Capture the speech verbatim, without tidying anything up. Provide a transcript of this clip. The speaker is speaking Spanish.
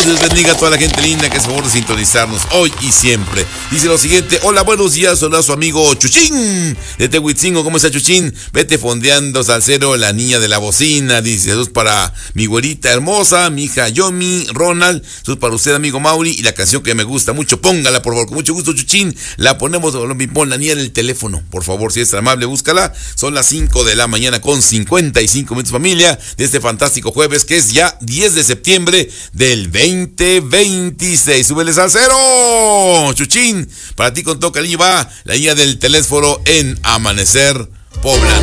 Dios bendiga a toda la gente linda que es favor de sintonizarnos hoy y siempre. Dice lo siguiente: hola, buenos días, hola su amigo Chuchín de Tehuitzingo. ¿Cómo está, Chuchín? Vete fondeando, salsero, la niña de la bocina. Dice, eso es para mi güerita hermosa, mi hija Yomi, Ronald. Eso es para usted, amigo Mauri. Y la canción que me gusta mucho, póngala, por favor, con mucho gusto, Chuchín. La ponemos, pon la niña del teléfono, por favor, si es tan amable, búscala. Son las cinco de la mañana con cincuenta y cinco minutos, familia, de este fantástico jueves, que es ya diez de septiembre del veinte veintiséis. ¡Súbele, salsero! Chuchín, para ti con todo cariño va la niña del teléfono en Amanecer Poblano.